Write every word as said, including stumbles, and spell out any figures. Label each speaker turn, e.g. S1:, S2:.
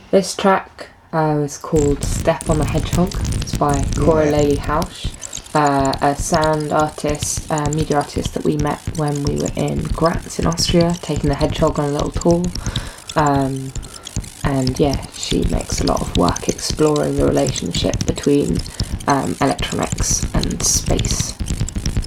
S1: This track uh, was called Step on the Hedgehog. It's by Cora
S2: Yeah.
S1: Lely Hausch, uh, a sound artist, uh, media artist that we met when we were in Graz in Austria, taking the Hedgehog on a little tour. Um, and yeah, she makes a lot of work exploring the relationship between um, electronics and space.